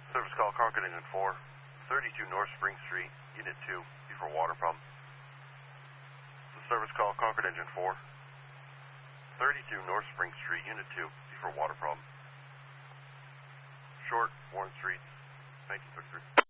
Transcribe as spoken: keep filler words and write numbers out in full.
Service call, Concord Engine four, thirty-two North Spring Street, Unit two, before water problem. Service call, Concord Engine four, thirty-two North Spring Street, Unit two, before water problem. Short, Warren Street, nineteen thirty-three.